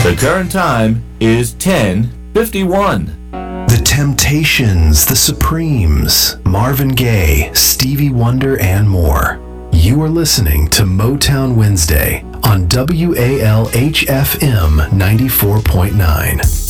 The current time is 10:51. The Temptations, The Supremes, Marvin Gaye, Stevie Wonder, and more. You are listening to Motown Wednesday on WALHFM 94.9.